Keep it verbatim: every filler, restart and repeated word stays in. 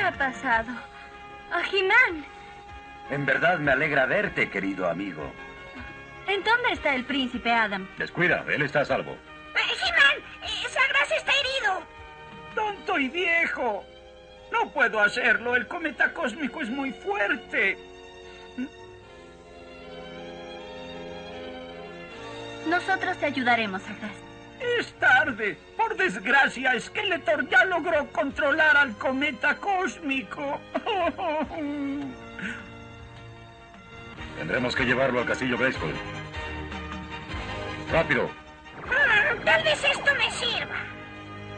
ha pasado? ¡A He-Man! En verdad me alegra verte, querido amigo. ¿En dónde está el príncipe Adam? Descuida, él está a salvo. He-Man, Sagras está herido. ¡Tonto y viejo! No puedo hacerlo, el cometa cósmico es muy fuerte. Nosotros te ayudaremos, Sagras. Es tarde. Por desgracia, Skeletor ya logró controlar al cometa cósmico. Tendremos que llevarlo al castillo Grayskull. ¡Rápido! Ah, tal vez esto me sirva.